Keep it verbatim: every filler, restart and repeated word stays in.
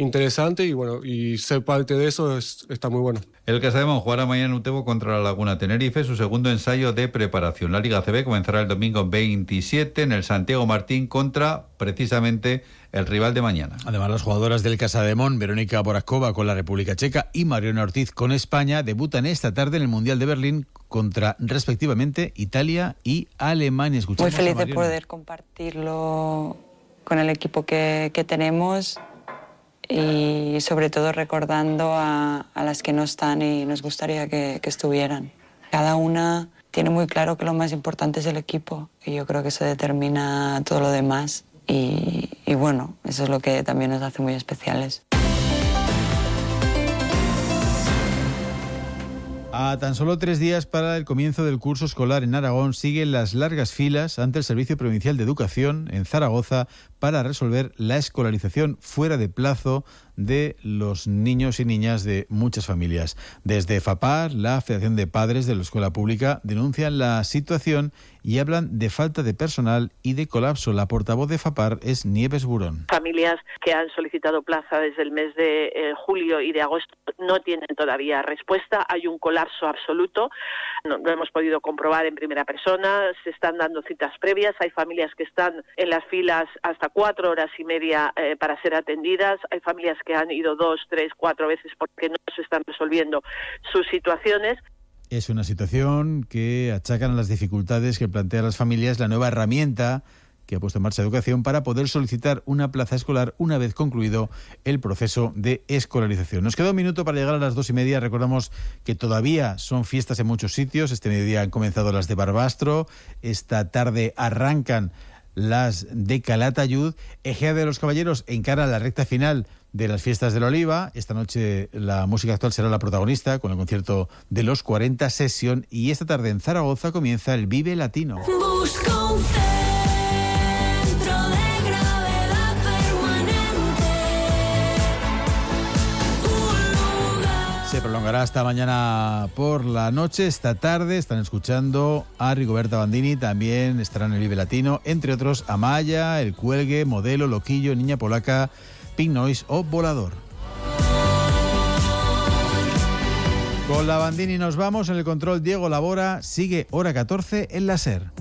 interesante y bueno, y ser parte de eso es, está muy bueno. El Casademón jugará mañana en Utebo contra la Laguna Tenerife, su segundo ensayo de preparación. La Liga C B comenzará el domingo veintisiete en el Santiago Martín contra, precisamente, el rival de mañana. Además, las jugadoras del Casademón, Verónica Boraskova con la República Checa y Mariona Ortiz con España, debutan esta tarde en el Mundial de Berlín contra, respectivamente, Italia y Alemania. Escuchamos muy feliz de poder compartirlo con el equipo que, que tenemos y sobre todo recordando a, a las que no están y nos gustaría que, que estuvieran. Cada una tiene muy claro que lo más importante es el equipo y yo creo que eso determina todo lo demás y, y bueno, eso es lo que también nos hace muy especiales. A tan solo tres días para el comienzo del curso escolar en Aragón, siguen las largas filas ante el Servicio Provincial de Educación en Zaragoza para resolver la escolarización fuera de plazo de los niños y niñas de muchas familias. Desde FAPAR, la Federación de Padres de la Escuela Pública, denuncian la situación y hablan de falta de personal y de colapso. La portavoz de FAPAR es Nieves Burón. Familias que han solicitado plaza desde el mes de eh, julio y de agosto no tienen todavía respuesta. Hay un colapso absoluto. No, lo hemos podido comprobar en primera persona. Se están dando citas previas. Hay familias que están en las filas hasta cuatro horas y media eh, para ser atendidas. Hay familias que han ido dos, tres, cuatro veces porque no se están resolviendo sus situaciones. Es una situación que achacan a las dificultades que plantea a las familias la nueva herramienta que ha puesto en marcha Educación para poder solicitar una plaza escolar una vez concluido el proceso de escolarización. Nos queda un minuto para llegar a las dos y media. Recordamos que todavía son fiestas en muchos sitios. Este mediodía han comenzado las de Barbastro. Esta tarde arrancan las de Calatayud. Ejea de los Caballeros encara la recta final de las fiestas de la Oliva. Esta noche la música actual será la protagonista con el concierto de los cuarenta Sesión, y esta tarde en Zaragoza comienza el Vive Latino. Busco un centro de gravedad permanente, un lugar. Se prolongará hasta mañana por la noche. Esta tarde están escuchando a Rigoberta Bandini, también estarán en el Vive Latino, entre otros Amaya, El Cuelgue, Modelo, Loquillo, Niña Polaca, Pink Noise o Volador. Con la Bandini nos vamos. En el control Diego Labora. Sigue Hora catorce en la SER.